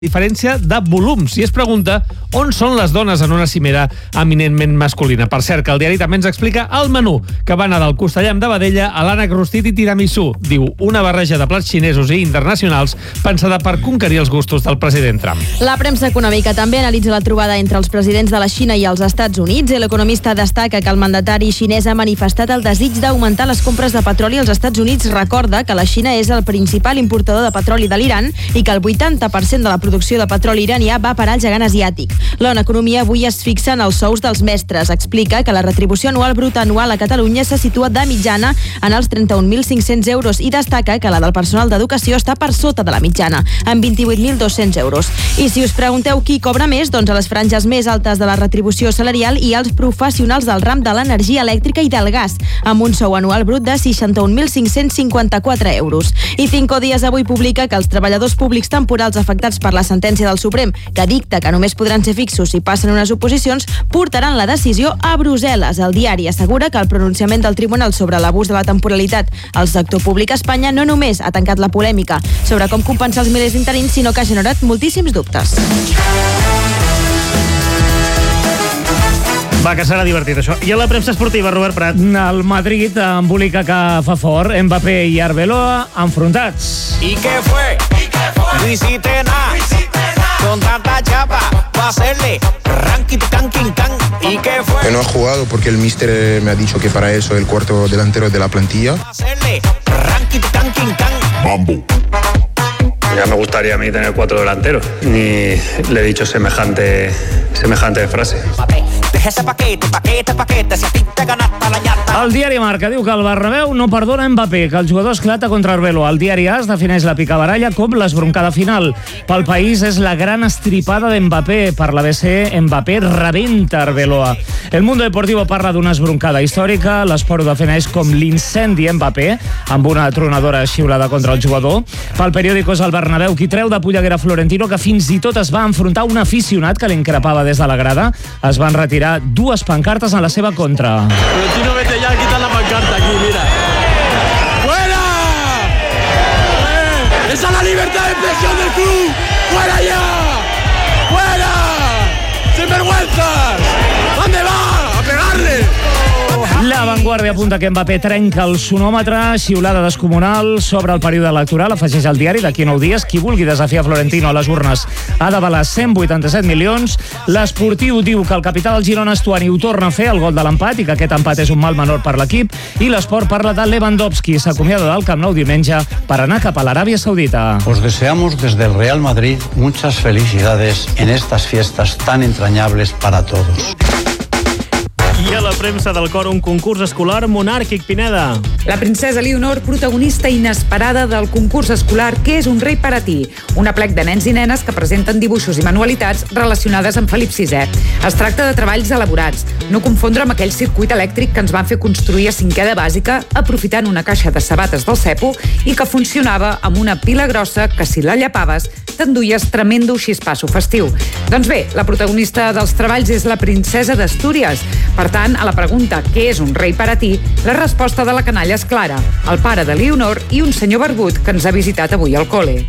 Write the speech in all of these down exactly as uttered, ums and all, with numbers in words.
diferència de volums, i es pregunta on són les dones en una cimera eminentment masculina. Per cert, que el diari també ens explica el menú, que va anar del costellam de vedella a l'ànec rostit i tiramisú. Diu, una barreja de plats xinesos i internacionals pensada per conquerir els gustos del president Trump. La premsa econòmica també analitza la trobada entre els presidents de la Xina i els Estats Units, i l'economista destaca que el mandatari xinès ha manifestat el desig d'augmentar les compres de petroli als Estats Units. Recorda que la Xina és el principal importador de petroli de l'Iran i que el vuitanta per cent de la producció de petroli iranià va parar al gegant asiàtic. L'O N U Economia avui es fixa en els sous dels mestres. Explica que la retribució anual bruta anual a Catalunya se situa de mitjana en els trenta-un mil cinc-cents euros i destaca que la del personal d'educació està per sota de la mitjana, amb vint-i-vuit mil dos-cents euros. I si us pregunteu qui cobra més, doncs a les franges més altes de la retribució salarial i als professionals del ram de l'energia elèctrica i del gas, amb un sou anual brut de seixanta-un mil cinc-cents cinquanta-quatre euros. I Cinco Días avui publica que els treballadors públics temporals afectats per la sentència del Suprem, que dicta que només podran ser fixos si passen unes oposicions, portaran la decisió a Brussel·les. El diari assegura que el pronunciament del tribunal sobre l'abús de la temporalitat al sector públic a Espanya no només ha tancat la polèmica sobre com compensar els milers d'interins, sinó que ha generat moltíssims dubtes. Va, que serà divertit, això. I a la premsa esportiva, Robert Prat? El Madrid embolica que fa fort. Mbappé i Arbeloa enfrontats. ¿Y qué fue? No hiciste nada. Con tanta chapa va a hacerle ranking, canking, can. ¿Y qué fue? Que no ha jugado porque el míster me ha dicho que para eso es el cuarto delantero de la plantilla. Va a hacerle ranking, canking, can. Bambu. Ya me gustaría a mí tener cuatro delanteros. Ni le he dicho semejante, semejante frase. Ese paquete, paquete, paquete, si a ti te ganaste la llanta. El diari Marca diu que el Bernabéu no perdona Mbappé, que el jugador esclata contra Arbeloa. El diari AS defineix la picabaralla com l'esbroncada final. Pel País és la gran estripada d'Mbappé. Per l'A B C, Mbappé rebenta Arbeloa. El Mundo Deportivo parla d'una esbroncada històrica. L'Esport ho defineix com l'incendi Mbappé, amb una tronadora xiulada contra el jugador. Pel Periódico és el Bernabéu qui treu de polleguera Florentino, que fins i tot es va enfrontar a un aficionat que l'increpava des de la grada. Es van retirar dues pancartes en la seva contra. Florentino, vete ya, quita la pancarta aquí, mira. ¡Fuera! ¡Eh! ¡Esa es la libertad de expresión del club! ¡Fuera ya! ¡Fuera! ¡Sinvergüenzas! ¿Dónde va? ¡A pegarle! La Vanguardia apunta que Mbappé trenca el sonòmetre, xiulada descomunal sobre el període electoral. Afegeix al diari d'aquí nou dies qui vulgui desafiar Florentino a les urnes ha d'avalar cent vuitanta-set milions. L'Esportiu diu que el capità del Girona, Estuani, ho torna a fer, el gol de l'empat, i que aquest empat és un mal menor per l'equip. I l'Esport parla de Lewandowski, s'acomiada del Camp Nou diumenge per anar cap a l'Aràbia Saudita. Os deseamos desde el Real Madrid muchas felicidades en estas fiestas tan entrañables para todos. I a la premsa del cor, un concurs escolar monàrquic, Pineda. La princesa Leonor, protagonista inesperada del concurs escolar Què és un rei per a ti? Un aplec de nens i nenes que presenten dibuixos i manualitats relacionades amb Felip sisè. Es tracta de treballs elaborats, no confondre amb aquell circuit elèctric que ens van fer construir a cinquè de bàsica aprofitant una caixa de sabates del cepo i que funcionava amb una pila grossa que, si la llapaves, t'enduies tremendo xispasso festiu. Doncs bé, la protagonista dels treballs és la princesa d'Astúries. Per tant, a la pregunta què és un rei per a ti, la resposta de la canalla és clara: el pare de Leonor i un senyor barbut que ens ha visitat avui al col·le.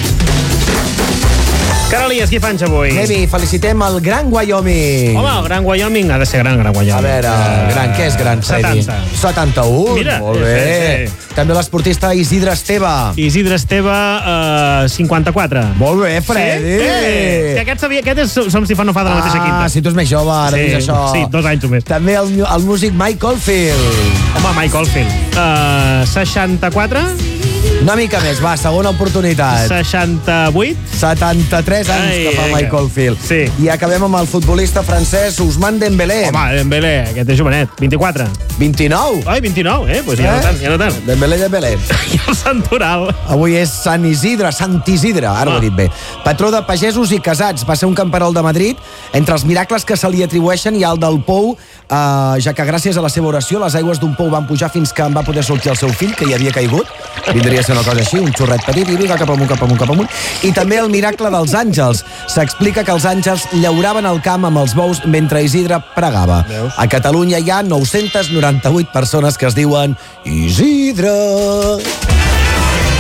Carolies, qui fanys avui? Heavy, felicitem el Gran Wyoming. Home, el Gran Wyoming ha de ser gran, Gran Wyoming. A veure, uh, gran, què és gran, Freddy? setanta. setanta-u, Mira, molt bé. sí, sí. També l'esportista Isidre Esteve. Isidre Esteve, uh, cinquanta-quatre. Molt bé, Freddy. Sí? Eh, que aquest, sabia, aquest és, som si fa no fa de la mateixa quinta. Ah, si tu és més jove, ara sí, dius això. Sí, dos anys o més. També el, el músic Mike Oldfield. Home, Mike Oldfield. Uh, seixanta-quatre. Una mica més, va, segona oportunitat. seixanta-vuit. setanta-tres anys Ai, que fa vinga. Mike Oldfield. Sí. I acabem amb el futbolista francès Ousmane Dembélé. Home, Dembélé, aquest és jovenet, vint-i-quatre. vint-i-nou? Ai, vint-i-nou, eh? Pues ja Eh? no tant, ja no tant. Dembélé, Dembélé. I el Santoral. Avui és Sant Isidre, Sant Isidre, ara ho he dit bé. Patró de pagesos i casats, va ser un camperol de Madrid. Entre els miracles que se li atribueixen hi ha el del pou, eh, ja que gràcies a la seva oració les aigües d'un pou van pujar fins que en va poder sortir el seu fill, que hi havia caigut. Vindria a ser una cosa així, un xorret petit, i vinga cap amunt, cap amunt, cap amunt. I també el miracle dels àngels. S'explica que els àngels llauraven el camp amb els bous mentre Isidre pregava. Veus? A Catalunya hi ha nou-centes noranta-vuit persones que es diuen Isidre.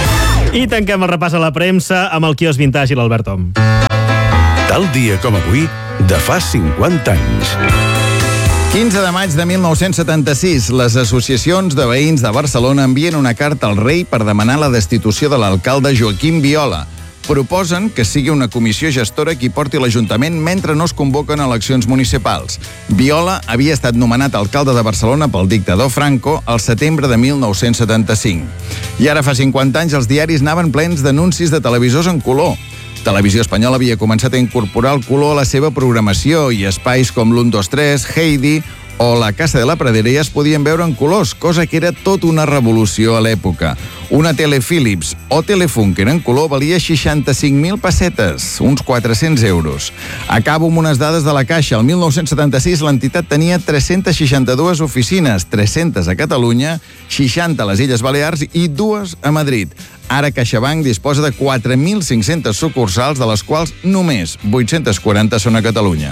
I tanquem el repàs a la premsa amb el quios vintage i l'Albert Om. Tal dia com avui, de fa cinquanta anys. quinze de maig de mil nou-cents setanta-sis, les associacions de veïns de Barcelona envien una carta al rei per demanar la destitució de l'alcalde Joaquim Viola. Proposen que sigui una comissió gestora qui porti l'Ajuntament mentre no es convoquen eleccions municipals. Viola havia estat nomenat alcalde de Barcelona pel dictador Franco al setembre de mil nou-cents setanta-cinc. I ara fa cinquanta anys els diaris anaven plens d'anuncis de televisors en color. Televisió Espanyola havia començat a incorporar el color a la seva programació i espais com l'u dos tres, Heidi o La Casa de la Pradera ja es podien veure en colors, cosa que era tot una revolució a l'època. Una tele Philips o Telefunken en color valia seixanta-cinc mil pessetes, uns quatre-cents euros. Acabo amb unes dades de la Caixa. El mil nou-cents setanta-sis l'entitat tenia tres-centes seixanta-dues oficines, tres-centes a Catalunya, seixanta a les Illes Balears i dues a Madrid. Ara CaixaBank disposa de quatre mil cinc-centes sucursals, de les quals només vuit-centes quaranta són a Catalunya.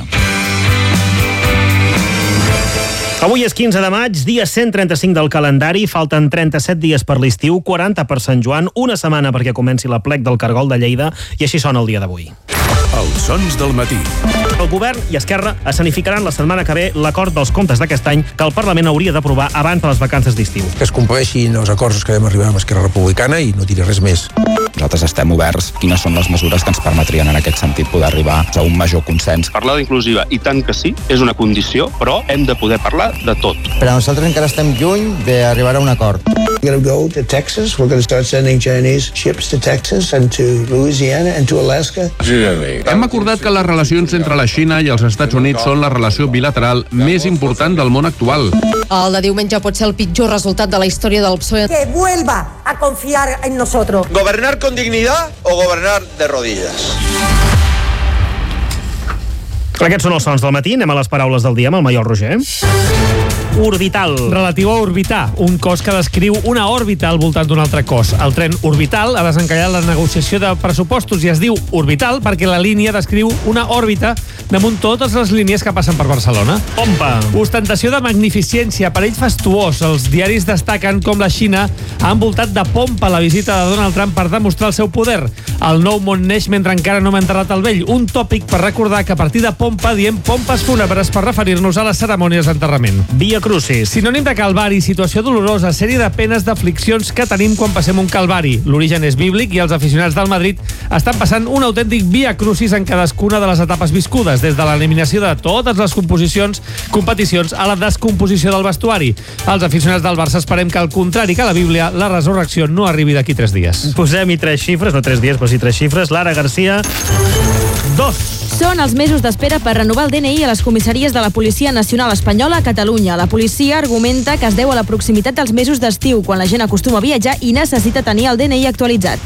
Avui és quinze de maig, dia cent trenta-cinc del calendari, falten trenta-set dies per l'estiu, quaranta per Sant Joan, una setmana perquè comenci la plec del Cargol de Lleida, i així sona el dia d'avui. Els sons del matí. El govern i Esquerra escenificaran la setmana que ve l'acord dels comptes d'aquest any que el Parlament hauria d'aprovar abans de les vacances d'estiu. Que es compleixin els acords que vam arribar amb Esquerra Republicana i no diré res més. Nosaltres estem oberts. Quines són les mesures que ens permetrien en aquest sentit poder arribar a un major consens? Parlar d'inclusiva, i tant que sí, és una condició, però hem de poder parlar de tot. Però nosaltres encara estem lluny d'arribar a un acord. We're going to go to Texas. We're going to start sending Chinese ships to Texas and to Louisiana and to Alaska. Hem acordat que les relacions entre la Xina i els Estats Units són la relació bilateral més important del món actual. El de diumenge pot ser el pitjor resultat de la història del P S O E. Que vuelva a confiar en nosotros. ¿Gobernar con dignidad o gobernar de rodillas? Aquests són els sons del matí. Anem a les paraules del dia amb el Maiol Roger. Orbital. Relatiu a orbitar, un cos que descriu una òrbita al voltant d'un altre cos. El tren orbital ha desencallat la negociació de pressupostos i es diu orbital perquè la línia descriu una òrbita damunt totes les línies que passen per Barcelona. Pompa. Ostentació de magnificència, aparell fastuós. Els diaris destaquen com la Xina ha envoltat de pompa la visita de Donald Trump per demostrar el seu poder. El nou món neix mentre encara no hem enterrat el vell. Un tòpic per recordar que a partir de pompa diem pompes fúnebres per referir-nos a les cerimònies d'enterrament. Via Crucis. Sinònim de calvari, situació dolorosa, sèrie de penes, d'afliccions que tenim quan passem un calvari. L'origen és bíblic i els aficionats del Madrid estan passant un autèntic via crucis en cadascuna de les etapes viscudes, des de l'eliminació de totes les composicions, competicions a la descomposició del vestuari. Els aficionats del Barça esperem que, al contrari que la Bíblia, la resurrecció no arribi d'aquí tres dies. Posem-hi tres xifres, no tres dies, però sí tres xifres. Lara Garcia, dos. Són els mesos d'espera per renovar el D N I a les comissaries de la Policia Nacional Espanyola a Catalunya. La policia argumenta que es deu a la proximitat dels mesos d'estiu, quan la gent acostuma a viatjar i necessita tenir el D N I actualitzat.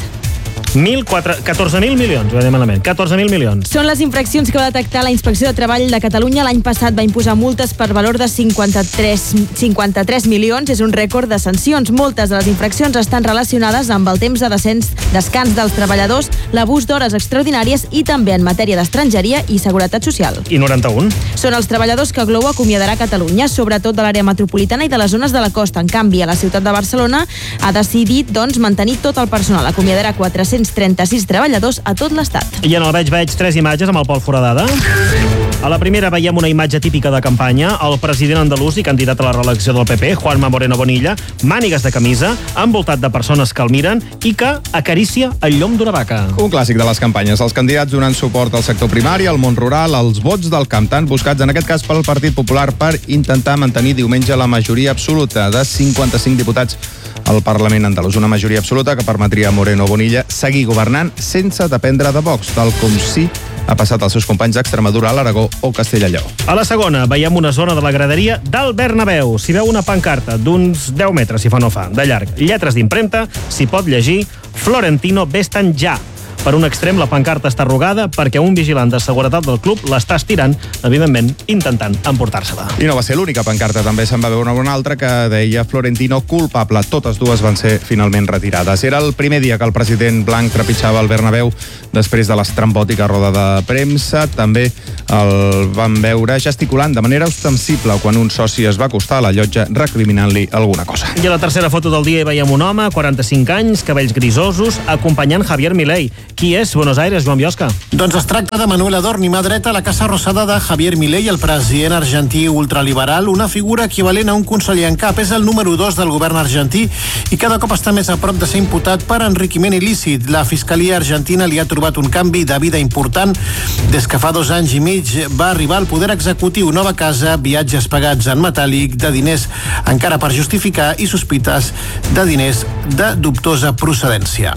catorze mil milions, ho he dit malament, catorze mil milions. Són les infraccions que va detectar la Inspecció de Treball de Catalunya l'any passat. Va imposar multes per valor de cinquanta-tres, cinquanta-tres milions. És un rècord de sancions. Moltes de les infraccions estan relacionades amb el temps de descens, descans dels treballadors, l'abús d'hores extraordinàries i també en matèria d'estrangeria i seguretat social. I noranta-un? Són els treballadors que Glovo acomiadarà a Catalunya, sobretot de l'àrea metropolitana i de les zones de la costa. En canvi, a la ciutat de Barcelona ha decidit doncs, mantenir tot el personal. Acomiadarà quatre-cents trenta-sis treballadors a tot l'estat. I en el Veig Veig tres imatges amb el Pol Foradada. A la primera veiem una imatge típica de campanya. El president andalús i candidat a la reelecció del P P, Juanma Moreno Bonilla, mànigues de camisa, envoltat de persones que el miren i que acaricia el llom d'una vaca. Un clàssic de les campanyes. Els candidats donant suport al sector primari, al món rural, als vots del camp, tan buscats en aquest cas pel Partit Popular per intentar mantenir diumenge la majoria absoluta de cinquanta-cinc diputats al Parlament andalús. Una majoria absoluta que permetria a Moreno Bonilla seguir governant sense dependre de Vox, tal com sí ha passat als seus companys d'Extremadura, l'Aragó o Castella i Lleó. A la segona veiem una zona de la graderia del Bernabéu. S'hi veu una pancarta d'uns deu metres, si fa no fa, de llarg. Lletres d'impremta, s'hi pot llegir Florentino ves-te'n ja. Per un extrem, la pancarta està arrugada perquè un vigilant de seguretat del club l'està estirant, evidentment, intentant emportar-se-la. I no va ser l'única pancarta, també se'n va veure una altra que deia Florentino culpable. Totes dues van ser finalment retirades. Era el primer dia que el president blanc trepitjava el Bernabéu després de l'estrambòtica roda de premsa. També El van veure gesticulant de manera ostensible quan un soci es va acostar a la llotja recriminant-li alguna cosa. I a la tercera foto del dia hi veiem un home, quaranta-cinc anys, cabells grisosos, acompanyant Javier Milei. Qui és? Buenos Aires, Joan Biosca. Doncs es tracta de Manuel Adorni, mà dreta a la Casa Rosada de Javier Milei, el president argentí ultraliberal, una figura equivalent a un conseller en cap. És el número dos del govern argentí i cada cop està més a prop de ser imputat per enriquiment il·lícit. La Fiscalia argentina li ha trobat un canvi de vida important des que fa dos anys i mig va arribar al poder executiu, nova casa, viatges pagats en metàl·lic, de diners encara per justificar i sospites de diners de dubtosa procedència.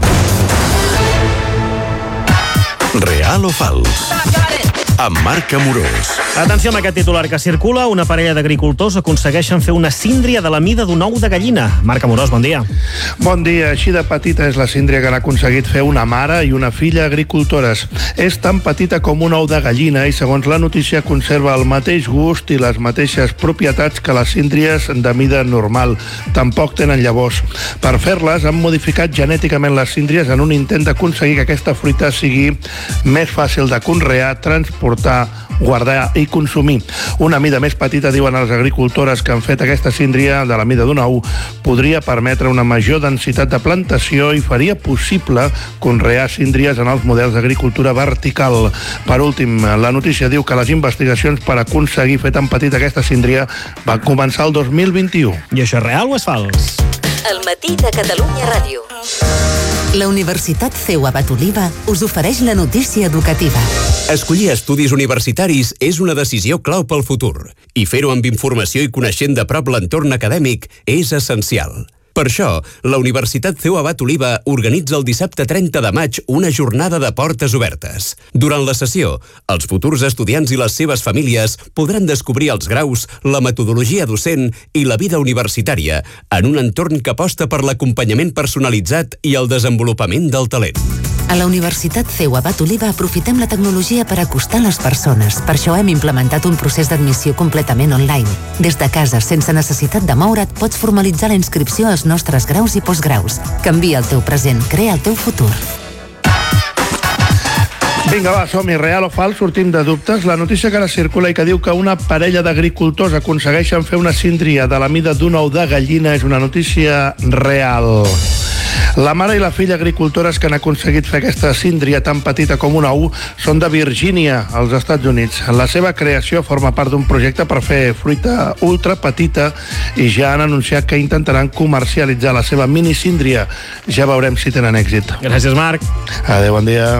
Real o fals? Amb Marc Amorós. Atenció amb aquest titular que circula. Una parella d'agricultors aconsegueixen fer una síndria de la mida d'un ou de gallina. Marc Amorós, bon dia. Bon dia. Així de petita és la síndria que han aconseguit fer una mare i una filla agricultores. És tan petita com un ou de gallina i, segons la notícia, conserva el mateix gust i les mateixes propietats que les síndries de mida normal. Tampoc tenen llavors. Per fer-les, han modificat genèticament les síndries en un intent d'aconseguir que aquesta fruita sigui més fàcil de conrear, transportar, guardar i consumir. Una mida més petita, diuen les agricultores que han fet aquesta síndria de la mida d'un ou, podria permetre una major densitat de plantació i faria possible conrear síndries en els models d'agricultura vertical. Per últim, la notícia diu que les investigacions per aconseguir fer tan petita aquesta síndria van començar el dos mil vint-i-u. I això és real o és fals? El matí de Catalunya Ràdio. La Universitat C E U Abat Oliva us ofereix la notícia educativa. Escollir estudis universitaris és una decisió clau pel futur i fer-ho amb informació i coneixent de prop l'entorn acadèmic és essencial. Per això, la Universitat C E U Abat Oliva organitza el dissabte trenta de maig una jornada de portes obertes. Durant la sessió, els futurs estudiants i les seves famílies podran descobrir els graus, la metodologia docent i la vida universitària en un entorn que aposta per l'acompanyament personalitzat i el desenvolupament del talent. A la Universitat C E U Abat Oliva aprofitem la tecnologia per acostar les persones. Per això hem implementat un procés d'admissió completament online. Des de casa, sense necessitat de moure't, pots formalitzar la inscripció als nostres graus i postgraus. Canvia el teu present, crea el teu futur. Vinga, va, som-hi. Real o fals? Sortim de dubtes. La notícia que ara circula i que diu que una parella d'agricultors aconsegueixen fer una síndria de la mida d'un ou de gallina és una notícia real. La mare i la filla agricultores que han aconseguit fer aquesta síndria tan petita com un ou són de Virgínia, als Estats Units. La seva creació forma part d'un projecte per fer fruita ultra petita i ja han anunciat que intentaran comercialitzar la seva mini síndria. Ja veurem si tenen èxit. Gràcies, Marc. Adéu, bon dia.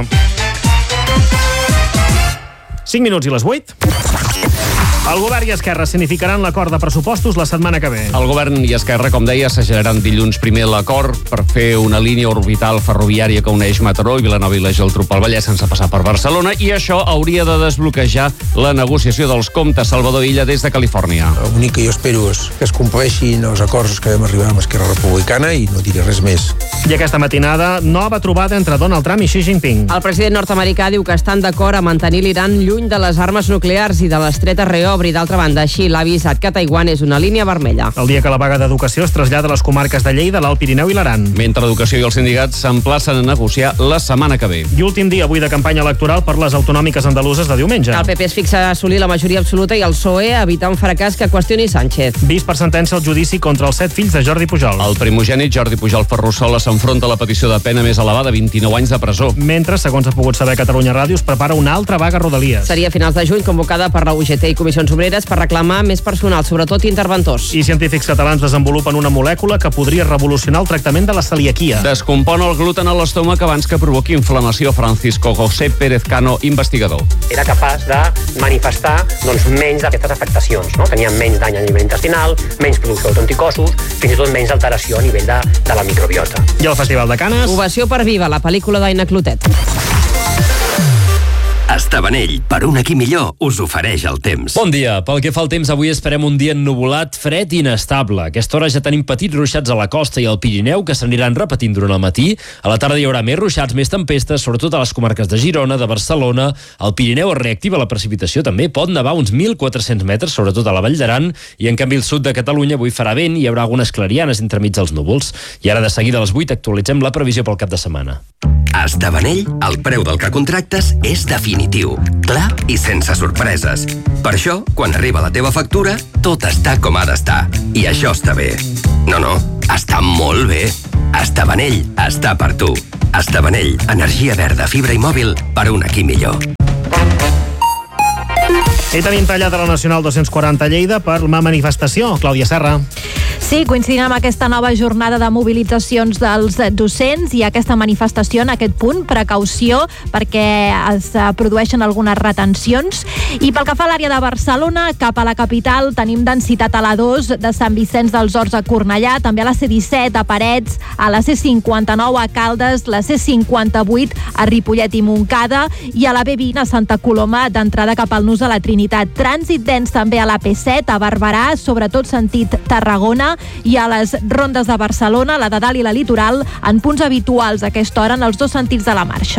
cinc minuts i les vuit. El govern i Esquerra significaran l'acord de pressupostos la setmana que ve. El govern i Esquerra, com deia, assajaran dilluns primer l'acord per fer una línia orbital ferroviària que uneix Mataró i Vilanova i la Geltrú pel Vallès sense passar per Barcelona, i això hauria de desbloquejar la negociació dels comptes. Salvador Illa, des de Califòrnia. L'únic que jo espero és que es compleixin els acords que vam arribar amb Esquerra Republicana i no diré res més. I aquesta matinada, nova trobada entre Donald Trump i Xi Jinping. El president nord-americà diu que estan d'acord a mantenir l'Iran lluny de les armes nuclears i de l'estret a reobri. D'altra banda, Xi l'ha avisat que Taiwan és una línia vermella. El dia que la vaga d'educació es trasllada a les comarques de Lleida, l'Alt Pirineu i l'Aran. Mentre Educació i els sindicats s'emplacen a negociar la setmana que ve. I últim dia avui de campanya electoral per les autonòmiques andaluses de diumenge. El P P es fixa a assolir la majoria absoluta i el P S O E a evitar un fracàs que qüestioni Sánchez. Vist per sentència el judici contra els set fills de Jordi Pujol. El primogènit Jordi Pujol Ferrusola s'enfronta a la petició de pena més elevada, vint-i-nou anys de presó. Mentre, segons ha pogut saber Catalunya Ràdio, es prepara una altra vaga a Rodalies. Seria a finals de juny, convocada per la U G T i Comissions Obreres per reclamar més personal, sobretot interventors. I científics catalans desenvolupen una molècula que podria revolucionar el tractament de la celiaquia. Descompon el gluten a l'estómac abans que provoqui inflamació. Francisco José Pérez Cano, investigador. Era capaç de manifestar doncs, menys d'aquestes afectacions. No? Tenia menys dany a nivell intestinal, menys producció d'autoanticossos, fins i tot menys alteració a nivell de, de la microbiota. I el Festival de Canes? Ovació per Viva, la pel·lícula d'Aina Clotet. Estavanell, per un aquí millor, us ofereix el temps. Bon dia. Pel que fa al temps, avui esperem un dia ennuvolat, fred i inestable. A aquesta hora ja tenim petits ruixats a la costa i al Pirineu, que s'aniran repetint durant el matí. A la tarda hi haurà més ruixats, més tempestes, sobretot a les comarques de Girona, de Barcelona. Al Pirineu es reactiva la precipitació també. Pot nevar uns mil quatre-cents metres, sobretot a la Vall d'Aran. I en canvi, el sud de Catalunya avui farà vent i hi haurà algunes clarianes entremig dels núvols. I ara, de seguida, a les vuit, actualitzem la previsió pel cap de setmana. A Estavanell, el preu del que contractes és definitiu. definitiu, clar i sense sorpreses. Per això, quan arriba la teva factura, tot està com ha d'estar. I això està bé. No, no, està molt bé. Estavanell està per tu. Estavanell, energia verda, fibra i mòbil per un aquí millor. I tenim tallada la Nacional dos-cents quaranta a Lleida per la manifestació. Clàudia Serra. Sí, coincidint amb aquesta nova jornada de mobilitzacions dels docents i aquesta manifestació en aquest punt, precaució perquè es produeixen algunes retencions. I pel que fa a l'àrea de Barcelona, cap a la capital tenim densitat a la dos de Sant Vicenç dels Horts a Cornellà, també a la C disset a Parets, a la C cinquanta-nou a Caldes, la C cinquanta-vuit a Ripollet i Montcada i a la B vint a Santa Coloma d'entrada cap al Nus de la Trinitat. Trànsit dens també a la P set a Barberà, sobretot sentit Tarragona, i a les rondes de Barcelona, la de dalt i la litoral, en punts habituals a aquesta hora en els dos sentits de la marxa.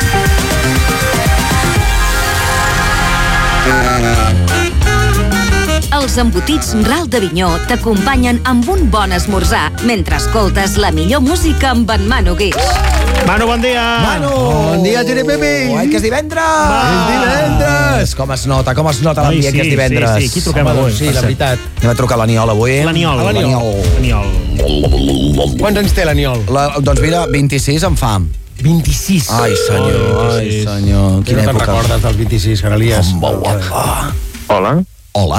Els embotits Ral d'Avinyó t'acompanyen amb un bon esmorzar mentre escoltes la millor música amb en Manu Guix. Manu, bon dia! Manu! Bon dia, Tiripipi! Oi, que és divendres! Va. És divendres! Com es nota, com es nota l'ambient, sí, que és divendres. Sí, sí, qui truquem avui? Sí, la veritat. Anem a trucar a l'Aniol avui. L'Aniol. L'Aniol. L'Aniol. Quants anys té l'Aniol? La, doncs mira, vint-i-sis em fa. vint-i-sis? Ai, senyor, oh, ai, senyor. Quina no te'n recordes dels vint-i-sis, Canalies? Com va guapa. Hola. Hola?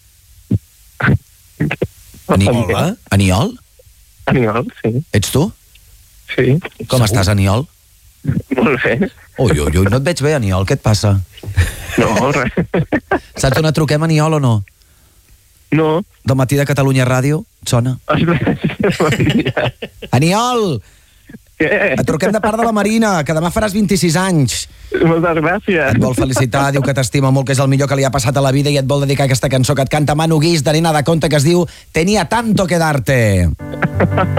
Ani Hola. Aniol? Aniol, sí. Ets tu? Sí. Com estàs, Aniol? Molt bé. Ui, ui, ui, no et veig bé, Aniol, què et passa? No, res. Saps on et truquem, Aniol, o no? No. Del matí de Catalunya Ràdio? Et sona? Aniol! Què? Et truquem de part de la Marina, que demà faràs vint-i-sis anys. Moltes gràcies. Et vol felicitar, diu que t'estima molt, que és el millor que li ha passat a la vida i et vol dedicar aquesta cançó que et canta Manu Guix de Nena de Conte, que es diu Tenía tanto que darte.